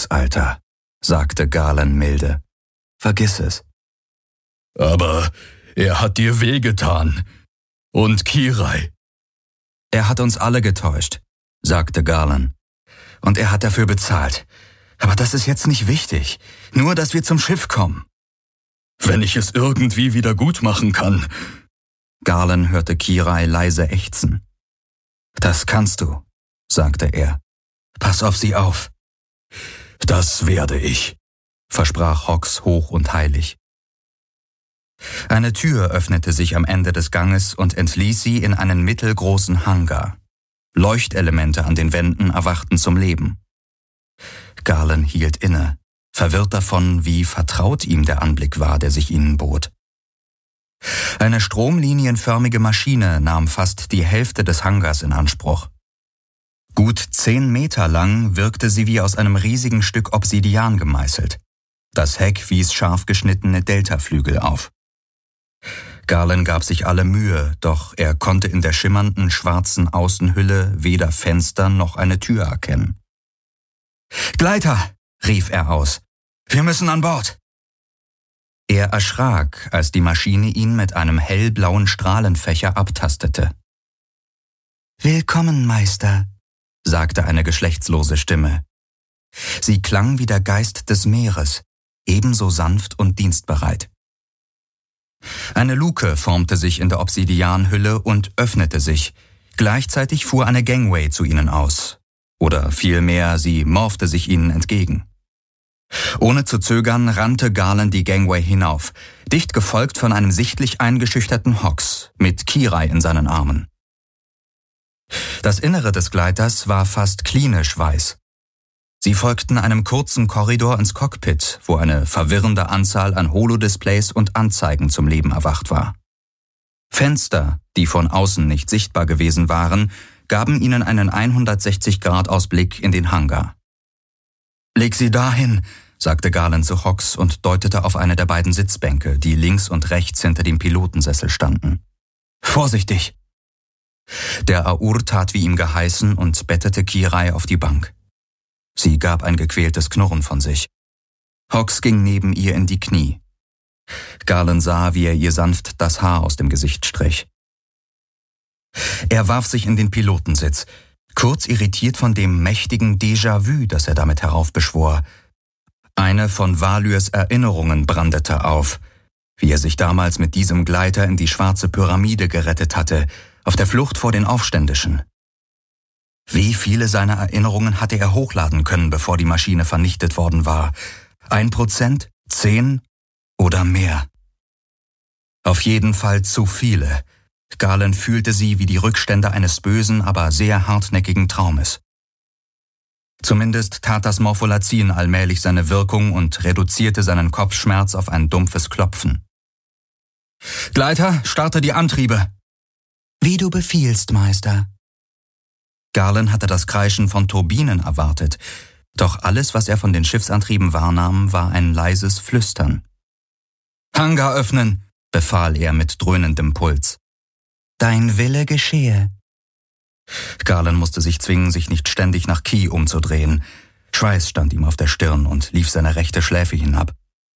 Alter, sagte Garland milde. Vergiss es. Aber er hat dir wehgetan. Und Kirai. Er hat uns alle getäuscht, sagte Garland. Und er hat dafür bezahlt. Aber das ist jetzt nicht wichtig. Nur, dass wir zum Schiff kommen. Wenn ich es irgendwie wieder gut machen kann. Garland hörte Kirai leise ächzen. Das kannst du, sagte er. Pass auf sie auf. Das werde ich, versprach Hawks hoch und heilig. Eine Tür öffnete sich am Ende des Ganges und entließ sie in einen mittelgroßen Hangar. Leuchtelemente an den Wänden erwachten zum Leben. Garland hielt inne, verwirrt davon, wie vertraut ihm der Anblick war, der sich ihnen bot. Eine stromlinienförmige Maschine nahm fast die Hälfte des Hangars in Anspruch. Gut 10 Meter lang wirkte sie wie aus einem riesigen Stück Obsidian gemeißelt. Das Heck wies scharf geschnittene Deltaflügel auf. Garland gab sich alle Mühe, doch er konnte in der schimmernden schwarzen Außenhülle weder Fenster noch eine Tür erkennen. »Gleiter«, rief er aus, »wir müssen an Bord!« Er erschrak, als die Maschine ihn mit einem hellblauen Strahlenfächer abtastete. »Willkommen, Meister«, sagte eine geschlechtslose Stimme. Sie klang wie der Geist des Meeres, ebenso sanft und dienstbereit. Eine Luke formte sich in der Obsidianhülle und öffnete sich. Gleichzeitig fuhr eine Gangway zu ihnen aus. Oder vielmehr, sie morpchte sich ihnen entgegen. Ohne zu zögern rannte Garland die Gangway hinauf, dicht gefolgt von einem sichtlich eingeschüchterten Hawks mit Kirai in seinen Armen. Das Innere des Gleiters war fast klinisch weiß. Sie folgten einem kurzen Korridor ins Cockpit, wo eine verwirrende Anzahl an Holodisplays und Anzeigen zum Leben erwacht war. Fenster, die von außen nicht sichtbar gewesen waren, gaben ihnen einen 160-Grad-Ausblick in den Hangar. »Leg sie dahin«, sagte Garland zu Hawks und deutete auf eine der beiden Sitzbänke, die links und rechts hinter dem Pilotensessel standen. »Vorsichtig!« Der Aur tat wie ihm geheißen und bettete Kirai auf die Bank. Sie gab ein gequältes Knurren von sich. Hawks ging neben ihr in die Knie. Garland sah, wie er ihr sanft das Haar aus dem Gesicht strich. Er warf sich in den Pilotensitz, kurz irritiert von dem mächtigen Déjà-vu, das er damit heraufbeschwor. Eine von Valyrs Erinnerungen brandete auf, wie er sich damals mit diesem Gleiter in die schwarze Pyramide gerettet hatte, auf der Flucht vor den Aufständischen. Wie viele seiner Erinnerungen hatte er hochladen können, bevor die Maschine vernichtet worden war? 1%, 10 oder mehr? Auf jeden Fall zu viele. Garland fühlte sie wie die Rückstände eines bösen, aber sehr hartnäckigen Traumes. Zumindest tat das Morpholazin allmählich seine Wirkung und reduzierte seinen Kopfschmerz auf ein dumpfes Klopfen. »Gleiter, starte die Antriebe!« »Wie du befiehlst, Meister.« Garland hatte das Kreischen von Turbinen erwartet, doch alles, was er von den Schiffsantrieben wahrnahm, war ein leises Flüstern. »Hangar öffnen«, befahl er mit dröhnendem Puls. »Dein Wille geschehe.« Garland musste sich zwingen, sich nicht ständig nach Key umzudrehen. Schweiß stand ihm auf der Stirn und lief seine rechte Schläfe hinab.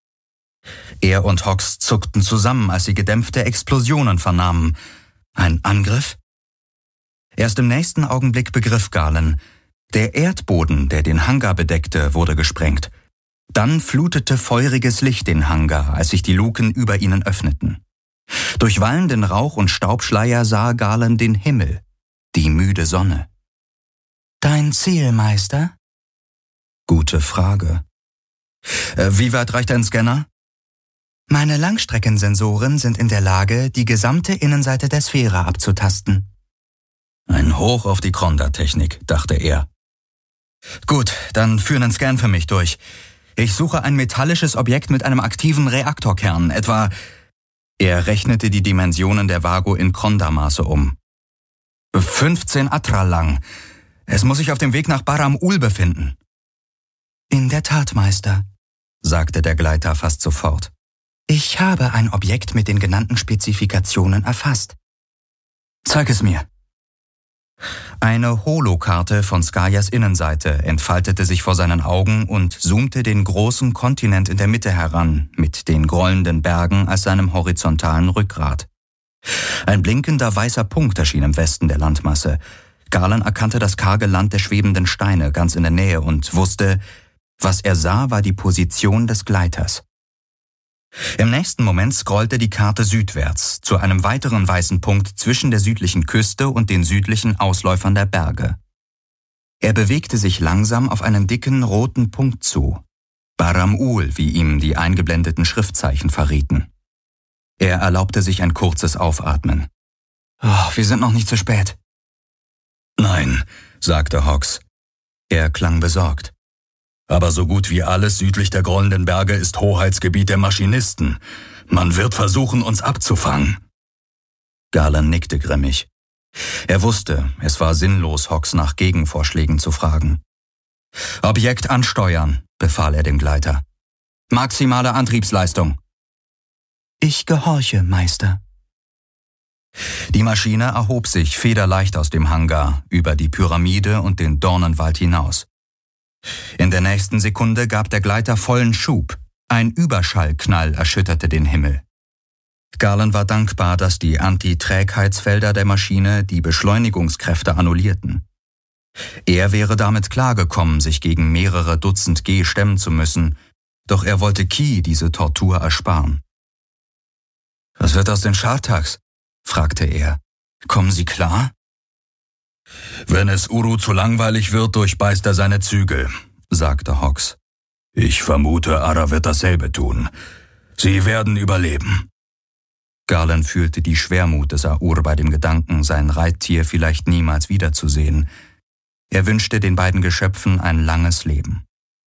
Er und Hawks zuckten zusammen, als sie gedämpfte Explosionen vernahmen. Ein Angriff? Erst im nächsten Augenblick begriff Garland, der Erdboden, der den Hangar bedeckte, wurde gesprengt. Dann flutete feuriges Licht den Hangar, als sich die Luken über ihnen öffneten. Durch wallenden Rauch und Staubschleier sah Garland den Himmel, die müde Sonne. »Dein Ziel, Meister?« »Gute Frage.« »Wie weit reicht ein Scanner?« »Meine Langstreckensensoren sind in der Lage, die gesamte Innenseite der Sphäre abzutasten.« »Ein Hoch auf die Kronda-Technik«, dachte er. »Gut, dann führ einen Scan für mich durch. Ich suche ein metallisches Objekt mit einem aktiven Reaktorkern, etwa...« Er rechnete die Dimensionen der Vago in Kronda-Maße um. 15 Atra lang. Es muss sich auf dem Weg nach Baram-Ul befinden. »In der Tat, Meister«, sagte der Gleiter fast sofort. »Ich habe ein Objekt mit den genannten Spezifikationen erfasst.« »Zeig es mir.« Eine Holokarte von Skayas Innenseite entfaltete sich vor seinen Augen und zoomte den großen Kontinent in der Mitte heran, mit den grollenden Bergen als seinem horizontalen Rückgrat. Ein blinkender weißer Punkt erschien im Westen der Landmasse. Garland erkannte das karge Land der schwebenden Steine ganz in der Nähe und wusste, was er sah, war die Position des Gleiters. Im nächsten Moment scrollte die Karte südwärts, zu einem weiteren weißen Punkt zwischen der südlichen Küste und den südlichen Ausläufern der Berge. Er bewegte sich langsam auf einen dicken roten Punkt zu. Baram-Ul, wie ihm die eingeblendeten Schriftzeichen verrieten. Er erlaubte sich ein kurzes Aufatmen. Wir sind noch nicht zu spät. Nein, sagte Hawks. Er klang besorgt. Aber so gut wie alles südlich der grollenden Berge ist Hoheitsgebiet der Maschinisten. Man wird versuchen, uns abzufangen. Garland nickte grimmig. Er wusste, es war sinnlos, Hawks nach Gegenvorschlägen zu fragen. Objekt ansteuern, befahl er dem Gleiter. Maximale Antriebsleistung. Ich gehorche, Meister. Die Maschine erhob sich federleicht aus dem Hangar, über die Pyramide und den Dornenwald hinaus. In der nächsten Sekunde gab der Gleiter vollen Schub. Ein Überschallknall erschütterte den Himmel. Garland war dankbar, dass die Anti-Trägheitsfelder der Maschine die Beschleunigungskräfte annullierten. Er wäre damit klargekommen, sich gegen mehrere Dutzend G stemmen zu müssen, doch er wollte Key diese Tortur ersparen. »Was wird aus den Schartags?« fragte er. »Kommen sie klar?« »Wenn es Uru zu langweilig wird, durchbeißt er seine Zügel«, sagte Hawks. »Ich vermute, Ara wird dasselbe tun. Sie werden überleben.« Garland fühlte die Schwermut des Aur bei dem Gedanken, sein Reittier vielleicht niemals wiederzusehen. Er wünschte den beiden Geschöpfen ein langes Leben.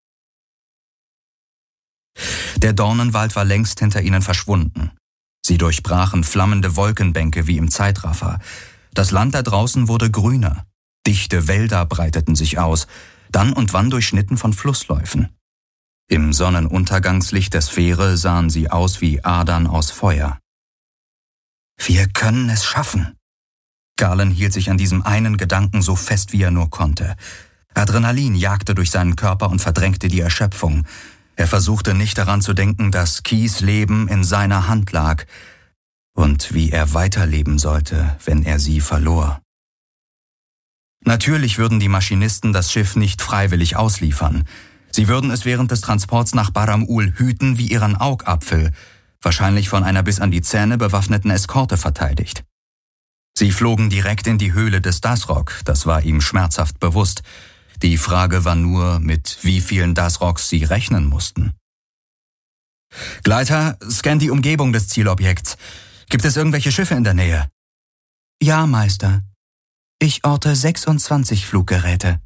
Der Dornenwald war längst hinter ihnen verschwunden. Sie durchbrachen flammende Wolkenbänke wie im Zeitraffer. Das Land da draußen wurde grüner. Dichte Wälder breiteten sich aus, dann und wann durchschnitten von Flussläufen. Im Sonnenuntergangslicht der Sphäre sahen sie aus wie Adern aus Feuer. Wir können es schaffen. Garland hielt sich an diesem einen Gedanken so fest, wie er nur konnte. Adrenalin jagte durch seinen Körper und verdrängte die Erschöpfung. Er versuchte nicht daran zu denken, dass Keys Leben in seiner Hand lag und wie er weiterleben sollte, wenn er sie verlor. Natürlich würden die Maschinisten das Schiff nicht freiwillig ausliefern. Sie würden es während des Transports nach Baram-Ul hüten wie ihren Augapfel, wahrscheinlich von einer bis an die Zähne bewaffneten Eskorte verteidigt. Sie flogen direkt in die Höhle des Dasrok, das war ihm schmerzhaft bewusst. Die Frage war nur, mit wie vielen Dasroks sie rechnen mussten. Gleiter, scan die Umgebung des Zielobjekts. Gibt es irgendwelche Schiffe in der Nähe? Ja, Meister. Ich orte 26 Fluggeräte.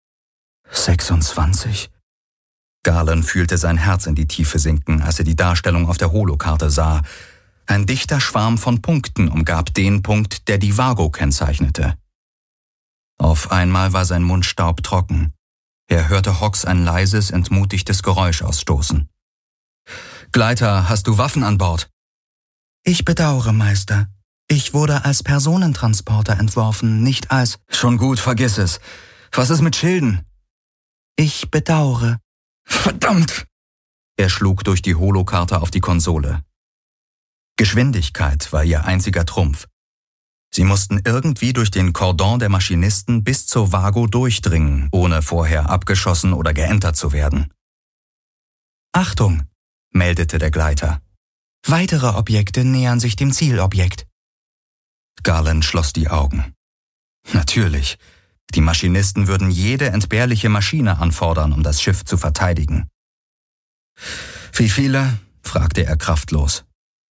26? Garland fühlte sein Herz in die Tiefe sinken, als er die Darstellung auf der Holokarte sah. Ein dichter Schwarm von Punkten umgab den Punkt, der die Vago kennzeichnete. Auf einmal war sein Mund staubtrocken. Er hörte Hawks ein leises, entmutigtes Geräusch ausstoßen. »Gleiter, hast du Waffen an Bord?« »Ich bedauere, Meister. Ich wurde als Personentransporter entworfen, nicht als...« »Schon gut, vergiss es. Was ist mit Schilden?« »Ich bedauere.« »Verdammt!« Er schlug durch die Holokarte auf die Konsole. Geschwindigkeit war ihr einziger Trumpf. Sie mussten irgendwie durch den Kordon der Maschinisten bis zur Vago durchdringen, ohne vorher abgeschossen oder geentert zu werden. »Achtung«, meldete der Gleiter. »Weitere Objekte nähern sich dem Zielobjekt.« Garland schloss die Augen. Natürlich, die Maschinisten würden jede entbehrliche Maschine anfordern, um das Schiff zu verteidigen. »Wie viele?« fragte er kraftlos.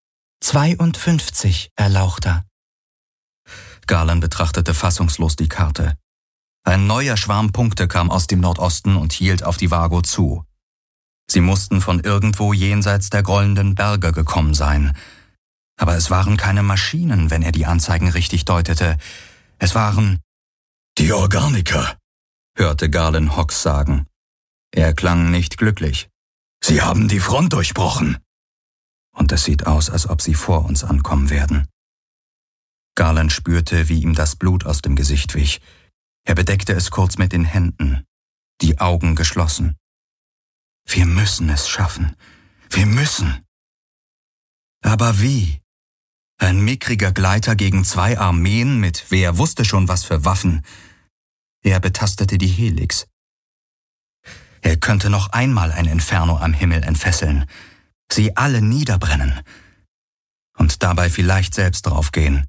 52, Erlauchter. Garland betrachtete fassungslos die Karte. Ein neuer Schwarm Punkte kam aus dem Nordosten und hielt auf die Vago zu. Sie mussten von irgendwo jenseits der grollenden Berge gekommen sein. Aber es waren keine Maschinen, wenn er die Anzeigen richtig deutete. Es waren... »Die Organiker«, hörte Garland Hawks sagen. Er klang nicht glücklich. »Sie haben die Front durchbrochen.« Und es sieht aus, als ob sie vor uns ankommen werden. Garland spürte, wie ihm das Blut aus dem Gesicht wich. Er bedeckte es kurz mit den Händen, die Augen geschlossen. Wir müssen es schaffen. Wir müssen. Aber wie? Ein mickriger Gleiter gegen 2 Armeen mit wer wusste schon was für Waffen. Er betastete die Helix. Er könnte noch einmal ein Inferno am Himmel entfesseln, sie alle niederbrennen und dabei vielleicht selbst draufgehen.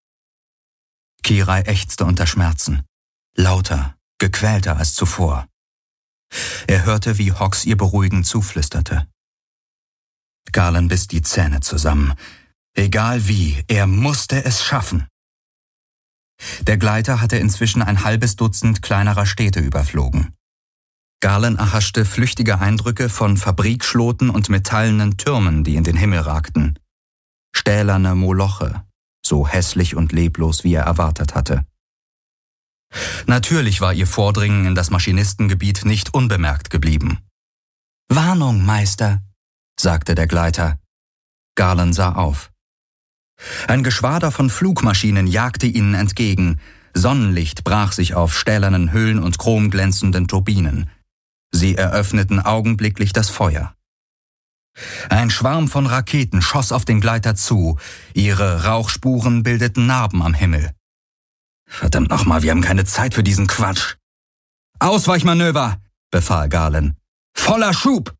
Kirai ächzte unter Schmerzen, lauter, gequälter als zuvor. Er hörte, wie Hawks ihr beruhigend zuflüsterte. Garland biss die Zähne zusammen. Egal wie, er musste es schaffen. Der Gleiter hatte inzwischen ein halbes Dutzend kleinerer Städte überflogen. Garland erhaschte flüchtige Eindrücke von Fabrikschloten und metallenen Türmen, die in den Himmel ragten. Stählerne Moloche, so hässlich und leblos, wie er erwartet hatte. Natürlich war ihr Vordringen in das Maschinistengebiet nicht unbemerkt geblieben. »Warnung, Meister«, sagte der Gleiter. Garland sah auf. Ein Geschwader von Flugmaschinen jagte ihnen entgegen. Sonnenlicht brach sich auf stählernen Hüllen und chromglänzenden Turbinen. Sie eröffneten augenblicklich das Feuer. Ein Schwarm von Raketen schoss auf den Gleiter zu. Ihre Rauchspuren bildeten Narben am Himmel. »Verdammt nochmal, wir haben keine Zeit für diesen Quatsch!« »Ausweichmanöver«, befahl Garland. »Voller Schub!«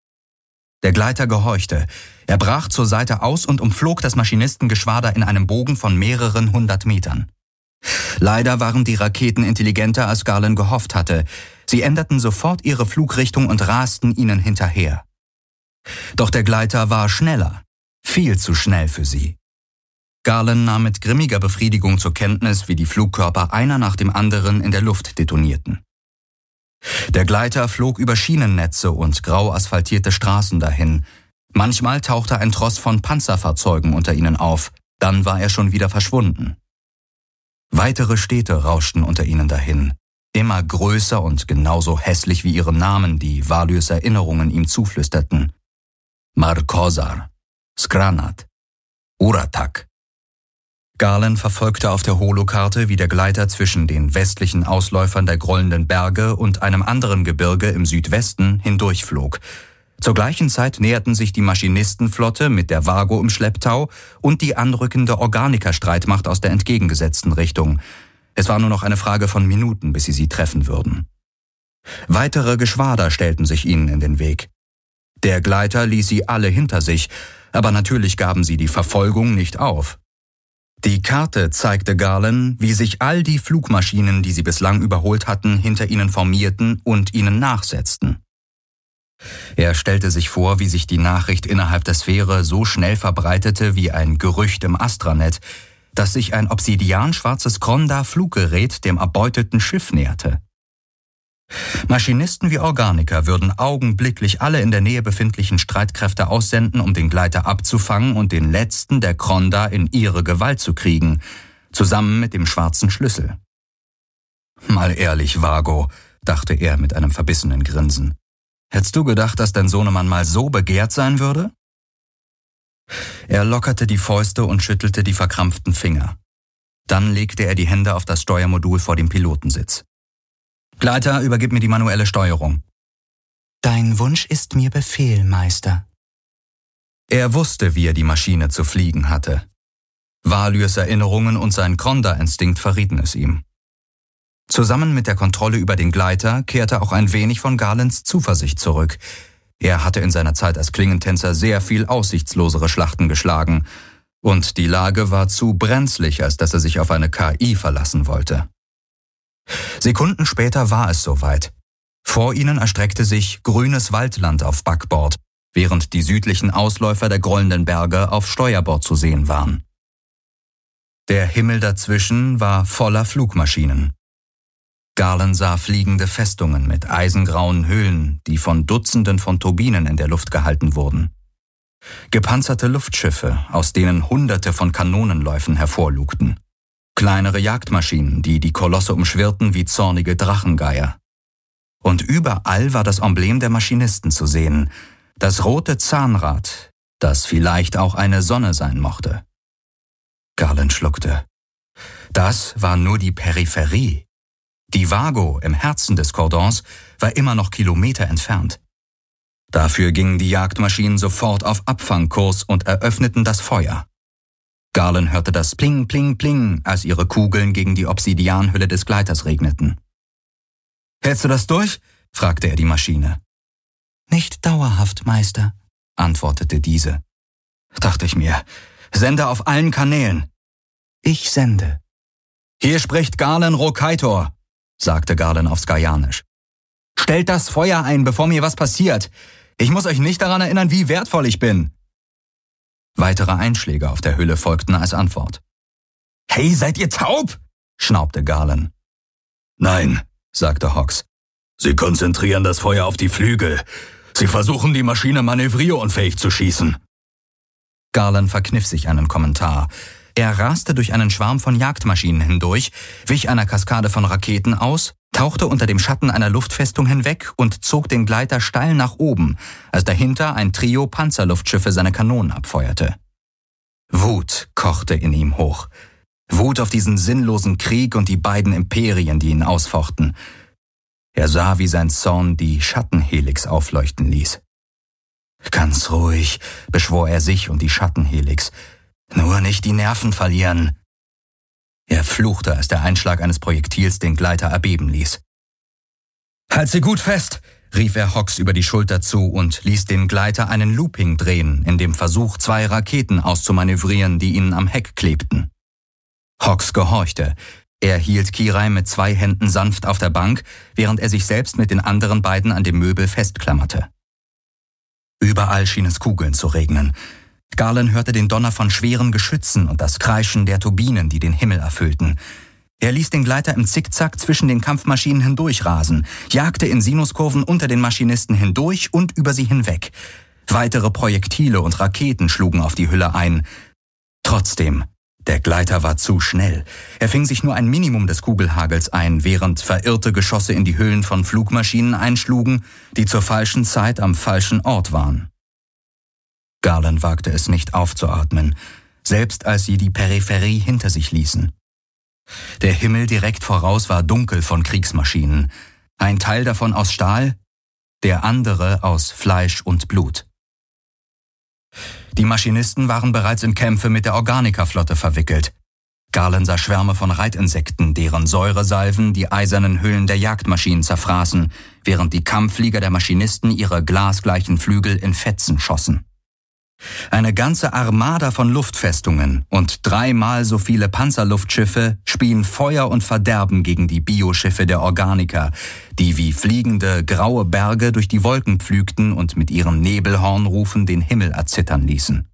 Der Gleiter gehorchte. Er brach zur Seite aus und umflog das Maschinistengeschwader in einem Bogen von mehreren 100 Metern. Leider waren die Raketen intelligenter, als Garland gehofft hatte. Sie änderten sofort ihre Flugrichtung und rasten ihnen hinterher. Doch der Gleiter war schneller, viel zu schnell für sie. Garland nahm mit grimmiger Befriedigung zur Kenntnis, wie die Flugkörper einer nach dem anderen in der Luft detonierten. Der Gleiter flog über Schienennetze und grau asphaltierte Straßen dahin. Manchmal tauchte ein Tross von Panzerfahrzeugen unter ihnen auf, dann war er schon wieder verschwunden. Weitere Städte rauschten unter ihnen dahin, immer größer und genauso hässlich wie ihre Namen, die Valyrs Erinnerungen ihm zuflüsterten. Markozar, Skranat, Uratak. Garland verfolgte auf der Holokarte, wie der Gleiter zwischen den westlichen Ausläufern der grollenden Berge und einem anderen Gebirge im Südwesten hindurchflog. Zur gleichen Zeit näherten sich die Maschinistenflotte mit der Vago im Schlepptau und die anrückende Organiker-Streitmacht aus der entgegengesetzten Richtung. Es war nur noch eine Frage von Minuten, bis sie treffen würden. Weitere Geschwader stellten sich ihnen in den Weg. Der Gleiter ließ sie alle hinter sich, aber natürlich gaben sie die Verfolgung nicht auf. Die Karte zeigte Garland, wie sich all die Flugmaschinen, die sie bislang überholt hatten, hinter ihnen formierten und ihnen nachsetzten. Er stellte sich vor, wie sich die Nachricht innerhalb der Sphäre so schnell verbreitete wie ein Gerücht im Astranet, dass sich ein obsidianschwarzes Kronda-Fluggerät dem erbeuteten Schiff näherte. Maschinisten wie Organiker würden augenblicklich alle in der Nähe befindlichen Streitkräfte aussenden, um den Gleiter abzufangen und den letzten der Kronda in ihre Gewalt zu kriegen, zusammen mit dem schwarzen Schlüssel. »Mal ehrlich, Vago«, dachte er mit einem verbissenen Grinsen. »Hättest du gedacht, dass dein Sohnemann mal so begehrt sein würde?« Er lockerte die Fäuste und schüttelte die verkrampften Finger. Dann legte er die Hände auf das Steuermodul vor dem Pilotensitz. »Gleiter, übergib mir die manuelle Steuerung.« »Dein Wunsch ist mir Befehl, Meister.« Er wusste, wie er die Maschine zu fliegen hatte. Valyrs Erinnerungen und sein Kronda-Instinkt verrieten es ihm. Zusammen mit der Kontrolle über den Gleiter kehrte auch ein wenig von Garlands Zuversicht zurück. Er hatte in seiner Zeit als Klingentänzer sehr viel aussichtslosere Schlachten geschlagen, und die Lage war zu brenzlig, als dass er sich auf eine KI verlassen wollte. Sekunden später war es soweit. Vor ihnen erstreckte sich grünes Waldland auf Backbord, während die südlichen Ausläufer der grollenden Berge auf Steuerbord zu sehen waren. Der Himmel dazwischen war voller Flugmaschinen. Garland sah fliegende Festungen mit eisengrauen Höhlen, die von Dutzenden von Turbinen in der Luft gehalten wurden. Gepanzerte Luftschiffe, aus denen Hunderte von Kanonenläufen hervorlugten. Kleinere Jagdmaschinen, die die Kolosse umschwirrten wie zornige Drachengeier. Und überall war das Emblem der Maschinisten zu sehen, das rote Zahnrad, das vielleicht auch eine Sonne sein mochte. Garland schluckte. Das war nur die Peripherie. Die Vago im Herzen des Kordons war immer noch Kilometer entfernt. Dafür gingen die Jagdmaschinen sofort auf Abfangkurs und eröffneten das Feuer. Garland hörte das Pling, Pling, Pling, als ihre Kugeln gegen die Obsidianhülle des Gleiters regneten. »Hältst du das durch?« fragte er die Maschine. »Nicht dauerhaft, Meister«, antwortete diese. Dachte ich mir, sende auf allen Kanälen. »Ich sende.« »Hier spricht Garland Rokaitor«, sagte Garland auf Skaianisch. »Stellt das Feuer ein, bevor mir was passiert. Ich muss euch nicht daran erinnern, wie wertvoll ich bin.« Weitere Einschläge auf der Hülle folgten als Antwort. »Hey, seid ihr taub?« schnaubte Garland. »Nein«, sagte Hawks. »Sie konzentrieren das Feuer auf die Flügel. Sie versuchen, die Maschine manövrierunfähig zu schießen.« Garland verkniff sich einen Kommentar. Er raste durch einen Schwarm von Jagdmaschinen hindurch, wich einer Kaskade von Raketen aus, tauchte unter dem Schatten einer Luftfestung hinweg und zog den Gleiter steil nach oben, als dahinter ein Trio Panzerluftschiffe seine Kanonen abfeuerte. Wut kochte in ihm hoch. Wut auf diesen sinnlosen Krieg und die beiden Imperien, die ihn ausfochten. Er sah, wie sein Zorn die Schattenhelix aufleuchten ließ. Ganz ruhig, beschwor er sich und die Schattenhelix. Nur nicht die Nerven verlieren. Er fluchte, als der Einschlag eines Projektils den Gleiter erbeben ließ. »Halt sie gut fest«, rief er Hawks über die Schulter zu und ließ den Gleiter einen Looping drehen, in dem Versuch, 2 Raketen auszumanövrieren, die ihnen am Heck klebten. Hawks gehorchte. Er hielt Kirai mit 2 Händen sanft auf der Bank, während er sich selbst mit den anderen beiden an dem Möbel festklammerte. Überall schien es Kugeln zu regnen. Garland hörte den Donner von schweren Geschützen und das Kreischen der Turbinen, die den Himmel erfüllten. Er ließ den Gleiter im Zickzack zwischen den Kampfmaschinen hindurchrasen, jagte in Sinuskurven unter den Maschinisten hindurch und über sie hinweg. Weitere Projektile und Raketen schlugen auf die Hülle ein. Trotzdem, der Gleiter war zu schnell. Er fing sich nur ein Minimum des Kugelhagels ein, während verirrte Geschosse in die Hüllen von Flugmaschinen einschlugen, die zur falschen Zeit am falschen Ort waren. Garland wagte es nicht aufzuatmen, selbst als sie die Peripherie hinter sich ließen. Der Himmel direkt voraus war dunkel von Kriegsmaschinen, ein Teil davon aus Stahl, der andere aus Fleisch und Blut. Die Maschinisten waren bereits in Kämpfe mit der Organica-Flotte verwickelt. Garland sah Schwärme von Reitinsekten, deren Säuresalven die eisernen Hüllen der Jagdmaschinen zerfraßen, während die Kampfflieger der Maschinisten ihre glasgleichen Flügel in Fetzen schossen. Eine ganze Armada von Luftfestungen und 3-mal so viele Panzerluftschiffe spien Feuer und Verderben gegen die Bioschiffe der Organica, die wie fliegende graue Berge durch die Wolken pflügten und mit ihren Nebelhornrufen den Himmel erzittern ließen.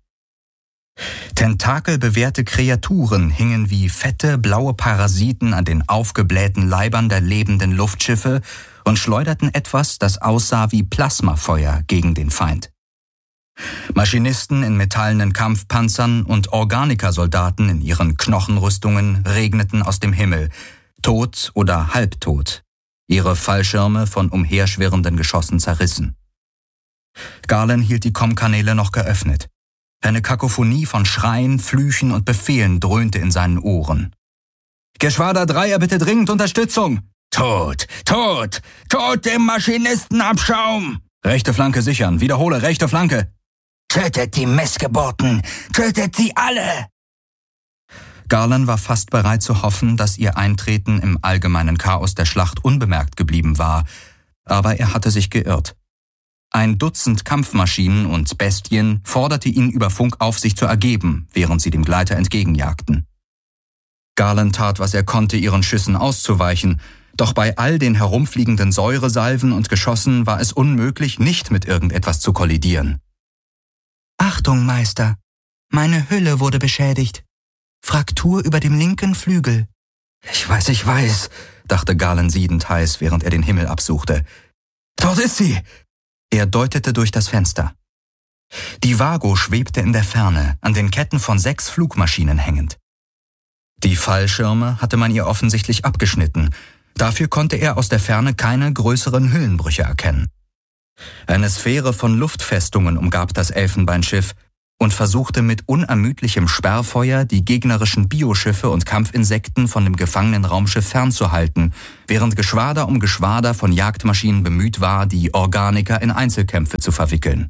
Tentakelbewehrte Kreaturen hingen wie fette, blaue Parasiten an den aufgeblähten Leibern der lebenden Luftschiffe und schleuderten etwas, das aussah wie Plasmafeuer gegen den Feind. Maschinisten in metallenen Kampfpanzern und Organica-Soldaten in ihren Knochenrüstungen regneten aus dem Himmel, tot oder halbtot, ihre Fallschirme von umherschwirrenden Geschossen zerrissen. Garland hielt die Kommkanäle noch geöffnet. Eine Kakophonie von Schreien, Flüchen und Befehlen dröhnte in seinen Ohren. »Geschwader 3, bitte dringend Unterstützung!« »Tot! Tot! Tot dem Maschinistenabschaum!« »Rechte Flanke sichern! Wiederhole, rechte Flanke!« »Tötet die Missgeburten! Tötet sie alle!« Garland war fast bereit zu hoffen, dass ihr Eintreten im allgemeinen Chaos der Schlacht unbemerkt geblieben war, aber er hatte sich geirrt. Ein Dutzend Kampfmaschinen und Bestien forderte ihn über Funk auf, sich zu ergeben, während sie dem Gleiter entgegenjagten. Garland tat, was er konnte, ihren Schüssen auszuweichen, doch bei all den herumfliegenden Säuresalven und Geschossen war es unmöglich, nicht mit irgendetwas zu kollidieren. »Achtung, Meister! Meine Hülle wurde beschädigt. Fraktur über dem linken Flügel.« Ich weiß«, dachte Garland siedend heiß, während er den Himmel absuchte. »Dort ist sie!« Er deutete durch das Fenster. Die Vago schwebte in der Ferne, an den Ketten von 6 Flugmaschinen hängend. Die Fallschirme hatte man ihr offensichtlich abgeschnitten. Dafür konnte er aus der Ferne keine größeren Hüllenbrüche erkennen. Eine Sphäre von Luftfestungen umgab das Elfenbeinschiff, und versuchte mit unermüdlichem Sperrfeuer die gegnerischen Bioschiffe und Kampfinsekten von dem gefangenen Raumschiff fernzuhalten, während Geschwader um Geschwader von Jagdmaschinen bemüht war, die Organiker in Einzelkämpfe zu verwickeln.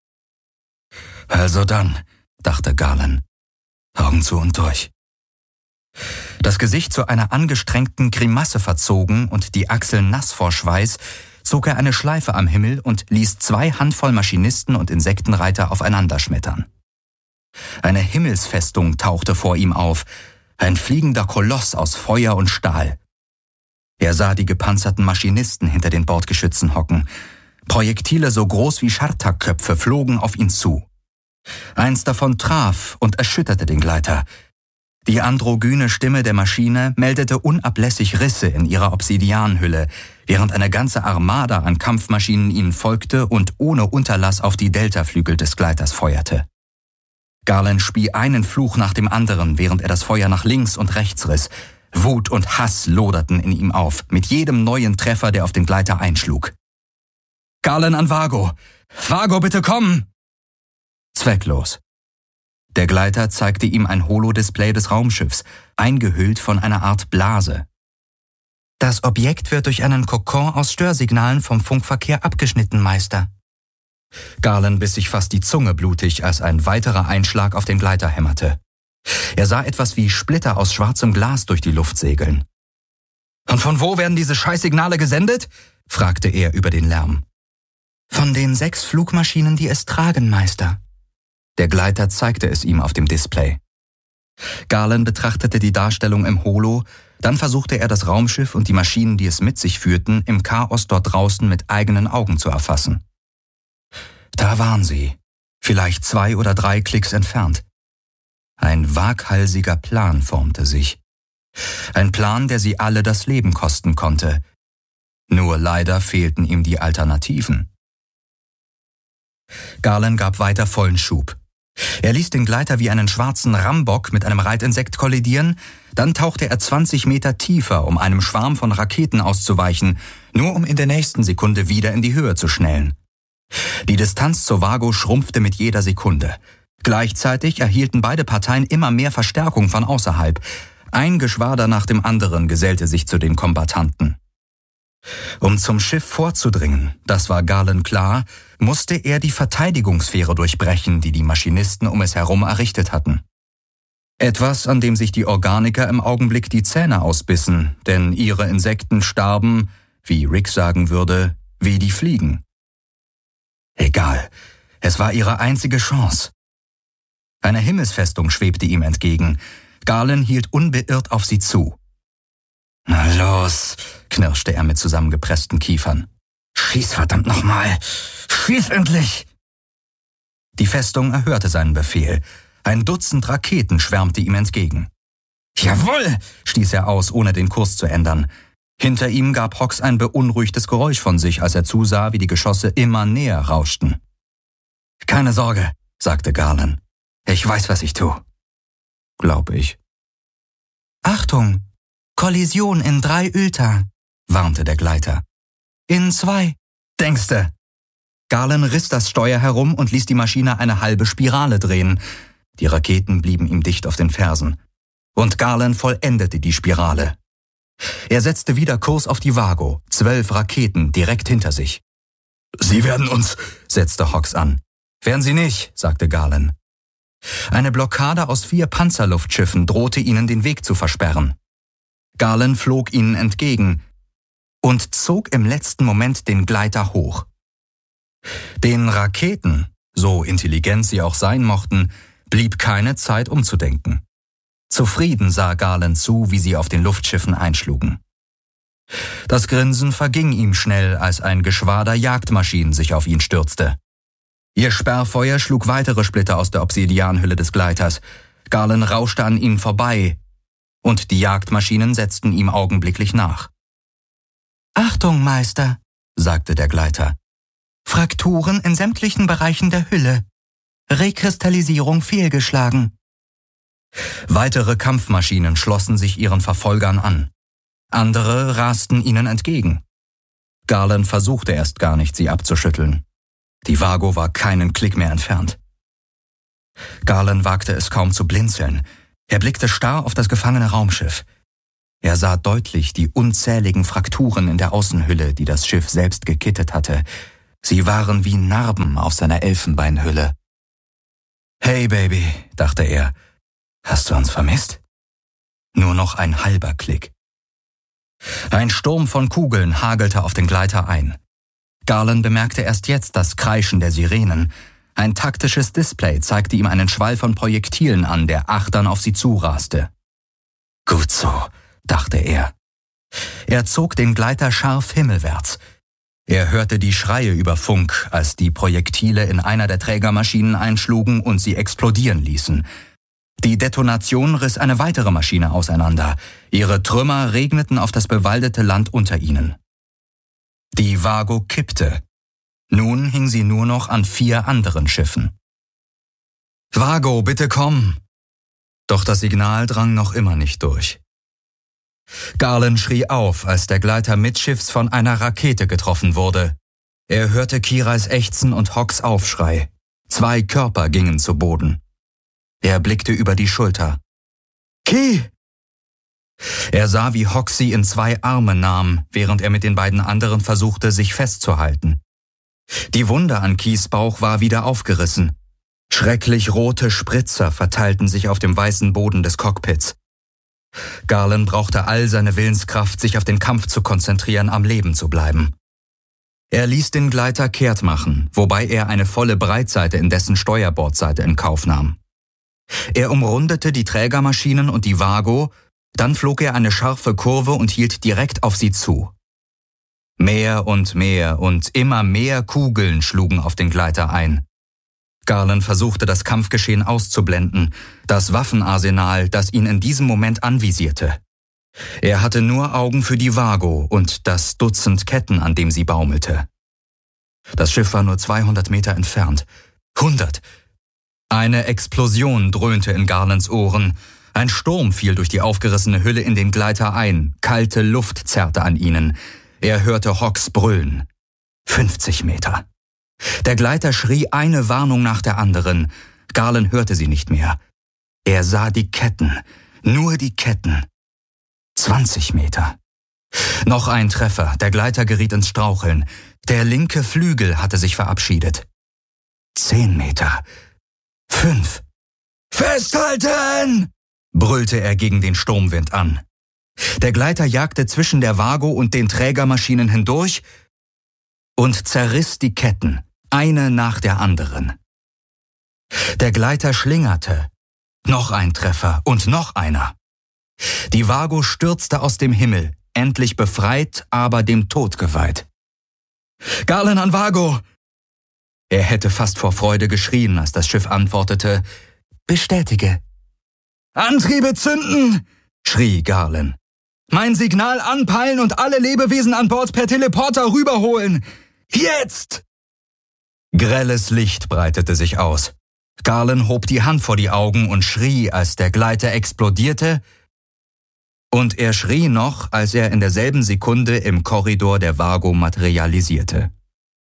Also dann, dachte Garland, Augen zu und durch. Das Gesicht zu einer angestrengten Grimasse verzogen und die Achseln nass vor Schweiß, zog er eine Schleife am Himmel und ließ 2 Handvoll Maschinisten und Insektenreiter aufeinanderschmettern. Eine Himmelsfestung tauchte vor ihm auf, ein fliegender Koloss aus Feuer und Stahl. Er sah die gepanzerten Maschinisten hinter den Bordgeschützen hocken. Projektile so groß wie Schartakköpfe flogen auf ihn zu. Eins davon traf und erschütterte den Gleiter. Die androgyne Stimme der Maschine meldete unablässig Risse in ihrer Obsidianhülle, während eine ganze Armada an Kampfmaschinen ihnen folgte und ohne Unterlass auf die Deltaflügel des Gleiters feuerte. Garland spie einen Fluch nach dem anderen, während er das Feuer nach links und rechts riss. Wut und Hass loderten in ihm auf, mit jedem neuen Treffer, der auf den Gleiter einschlug. »Garland an Vago! Vago, bitte komm!« Zwecklos. Der Gleiter zeigte ihm ein Holodisplay des Raumschiffs, eingehüllt von einer Art Blase. »Das Objekt wird durch einen Kokon aus Störsignalen vom Funkverkehr abgeschnitten, Meister.« Garland biss sich fast die Zunge blutig, als ein weiterer Einschlag auf den Gleiter hämmerte. Er sah etwas wie Splitter aus schwarzem Glas durch die Luft segeln. »Und von wo werden diese Scheißsignale gesendet?« fragte er über den Lärm. »Von den 6 Flugmaschinen, die es tragen, Meister.« Der Gleiter zeigte es ihm auf dem Display. Garland betrachtete die Darstellung im Holo, dann versuchte er das Raumschiff und die Maschinen, die es mit sich führten, im Chaos dort draußen mit eigenen Augen zu erfassen. Da waren sie, vielleicht 2 oder 3 Klicks entfernt. Ein waghalsiger Plan formte sich. Ein Plan, der sie alle das Leben kosten konnte. Nur leider fehlten ihm die Alternativen. Garland gab weiter vollen Schub. Er ließ den Gleiter wie einen schwarzen Rambock mit einem Reitinsekt kollidieren, dann tauchte er 20 Meter tiefer, um einem Schwarm von Raketen auszuweichen, nur um in der nächsten Sekunde wieder in die Höhe zu schnellen. Die Distanz zur Vago schrumpfte mit jeder Sekunde. Gleichzeitig erhielten beide Parteien immer mehr Verstärkung von außerhalb. Ein Geschwader nach dem anderen gesellte sich zu den Kombattanten. Um zum Schiff vorzudringen, das war Garland klar, musste er die Verteidigungssphäre durchbrechen, die die Maschinisten um es herum errichtet hatten. Etwas, an dem sich die Organiker im Augenblick die Zähne ausbissen, denn ihre Insekten starben, wie Rick sagen würde, wie die Fliegen. Egal, es war ihre einzige Chance. Eine Himmelsfestung schwebte ihm entgegen. Garland hielt unbeirrt auf sie zu. »Na los«, knirschte er mit zusammengepressten Kiefern. »Schieß verdammt nochmal! Schieß endlich!« Die Festung erhörte seinen Befehl. Ein Dutzend Raketen schwärmte ihm entgegen. »Jawohl«, stieß er aus, ohne den Kurs zu ändern. Hinter ihm gab Hawks ein beunruhigtes Geräusch von sich, als er zusah, wie die Geschosse immer näher rauschten. »Keine Sorge«, sagte Garland. »Ich weiß, was ich tue.« »Glaub ich.« »Achtung! Kollision in 3 Ylta«, warnte der Gleiter. »In 2, denkste.« Garland riss das Steuer herum und ließ die Maschine eine halbe Spirale drehen. Die Raketen blieben ihm dicht auf den Fersen. Und Garland vollendete die Spirale. Er setzte wieder Kurs auf die Vago, 12 Raketen direkt hinter sich. »Sie werden uns«, setzte Hawks an. »Werden sie nicht«, sagte Garland. Eine Blockade aus 4 Panzerluftschiffen drohte ihnen den Weg zu versperren. Garland flog ihnen entgegen und zog im letzten Moment den Gleiter hoch. Den Raketen, so intelligent sie auch sein mochten, blieb keine Zeit umzudenken. Zufrieden sah Garland zu, wie sie auf den Luftschiffen einschlugen. Das Grinsen verging ihm schnell, als ein Geschwader Jagdmaschinen sich auf ihn stürzte. Ihr Sperrfeuer schlug weitere Splitter aus der Obsidianhülle des Gleiters. Garland rauschte an ihnen vorbei, und die Jagdmaschinen setzten ihm augenblicklich nach. »Achtung, Meister«, sagte der Gleiter. »Frakturen in sämtlichen Bereichen der Hülle. Rekristallisierung fehlgeschlagen.« Weitere Kampfmaschinen schlossen sich ihren Verfolgern an. Andere rasten ihnen entgegen. Garland versuchte erst gar nicht, sie abzuschütteln. Die Vago war keinen Klick mehr entfernt. Garland wagte es kaum zu blinzeln. Er blickte starr auf das gefangene Raumschiff. Er sah deutlich die unzähligen Frakturen in der Außenhülle, die das Schiff selbst gekittet hatte. Sie waren wie Narben auf seiner Elfenbeinhülle. »Hey, Baby«, dachte er, »hast du uns vermisst?« Nur noch ein halber Klick. Ein Sturm von Kugeln hagelte auf den Gleiter ein. Garland bemerkte erst jetzt das Kreischen der Sirenen. Ein taktisches Display zeigte ihm einen Schwall von Projektilen an, der achtern auf sie zuraste. »Gut so«, dachte er. Er zog den Gleiter scharf himmelwärts. Er hörte die Schreie über Funk, als die Projektile in einer der Trägermaschinen einschlugen und sie explodieren ließen. Die Detonation riss eine weitere Maschine auseinander. Ihre Trümmer regneten auf das bewaldete Land unter ihnen. Die Vago kippte. Nun hing sie nur noch an 4 anderen Schiffen. »Vago, bitte komm!« Doch das Signal drang noch immer nicht durch. Garland schrie auf, als der Gleiter mittschiffs von einer Rakete getroffen wurde. Er hörte Kirais Ächzen und Hawks Aufschrei. 2 Körper gingen zu Boden. Er blickte über die Schulter. »Ki!« Er sah, wie Hawk sie in 2 Arme nahm, während er mit den beiden anderen versuchte, sich festzuhalten. Die Wunde an Kis Bauch war wieder aufgerissen. Schrecklich rote Spritzer verteilten sich auf dem weißen Boden des Cockpits. Garland brauchte all seine Willenskraft, sich auf den Kampf zu konzentrieren, am Leben zu bleiben. Er ließ den Gleiter kehrt machen, wobei er eine volle Breitseite in dessen Steuerbordseite in Kauf nahm. Er umrundete die Trägermaschinen und die Vago, dann flog er eine scharfe Kurve und hielt direkt auf sie zu. Mehr und immer mehr Kugeln schlugen auf den Gleiter ein. Garland versuchte, das Kampfgeschehen auszublenden, das Waffenarsenal, das ihn in diesem Moment anvisierte. Er hatte nur Augen für die Vago und das Dutzend Ketten, an dem sie baumelte. Das Schiff war nur 200 Meter entfernt. 100! Eine Explosion dröhnte in Garlands Ohren. Ein Sturm fiel durch die aufgerissene Hülle in den Gleiter ein. Kalte Luft zerrte an ihnen. Er hörte Hawks brüllen. 50 Meter. Der Gleiter schrie eine Warnung nach der anderen. Garland hörte sie nicht mehr. Er sah die Ketten. Nur die Ketten. 20 Meter. Noch ein Treffer. Der Gleiter geriet ins Straucheln. Der linke Flügel hatte sich verabschiedet. 10 Meter. 5. »Festhalten!« brüllte er gegen den Sturmwind an. Der Gleiter jagte zwischen der Vago und den Trägermaschinen hindurch und zerriss die Ketten, eine nach der anderen. Der Gleiter schlingerte. Noch ein Treffer und noch einer. Die Vago stürzte aus dem Himmel, endlich befreit, aber dem Tod geweiht. »Garland an Vago!« Er hätte fast vor Freude geschrien, als das Schiff antwortete, »Bestätige.« »Antriebe zünden!« schrie Garland. »Mein Signal anpeilen und alle Lebewesen an Bord per Teleporter rüberholen! Jetzt!« Grelles Licht breitete sich aus. Garland hob die Hand vor die Augen und schrie, als der Gleiter explodierte, und er schrie noch, als er in derselben Sekunde im Korridor der Vago materialisierte.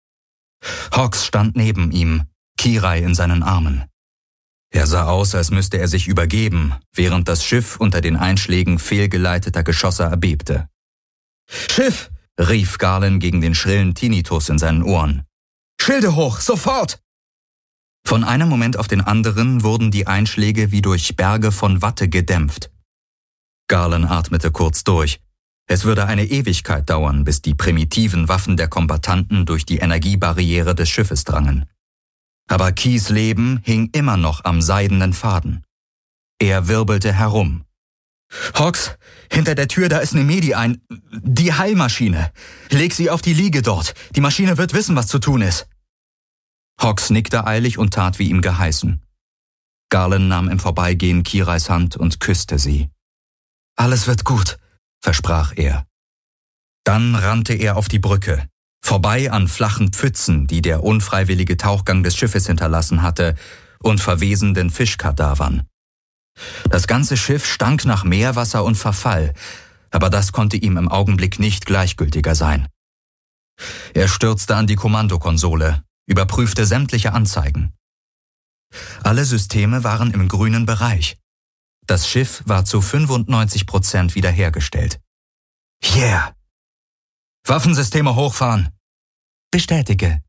Hawks stand neben ihm, Kirai in seinen Armen. Er sah aus, als müsste er sich übergeben, während das Schiff unter den Einschlägen fehlgeleiteter Geschosse erbebte. »Schiff!« rief Garland gegen den schrillen Tinnitus in seinen Ohren. »Schilde hoch, sofort!« Von einem Moment auf den anderen wurden die Einschläge wie durch Berge von Watte gedämpft. Garland atmete kurz durch. Es würde eine Ewigkeit dauern, bis die primitiven Waffen der Kombattanten durch die Energiebarriere des Schiffes drangen. Aber Kis Leben hing immer noch am seidenen Faden. Er wirbelte herum. »Hawks, hinter der Tür, da ist eine die Heilmaschine. Leg sie auf die Liege dort. Die Maschine wird wissen, was zu tun ist.« Hawks nickte eilig und tat, wie ihm geheißen. Garland nahm im Vorbeigehen Kirais Hand und küsste sie. »Alles wird gut«, versprach er. Dann rannte er auf die Brücke, vorbei an flachen Pfützen, die der unfreiwillige Tauchgang des Schiffes hinterlassen hatte, und verwesenden Fischkadavern. Das ganze Schiff stank nach Meerwasser und Verfall, aber das konnte ihm im Augenblick nicht gleichgültiger sein. Er stürzte an die Kommandokonsole, überprüfte sämtliche Anzeigen. Alle Systeme waren im grünen Bereich. Das Schiff war zu 95% wiederhergestellt. Yeah! Waffensysteme hochfahren! Bestätige.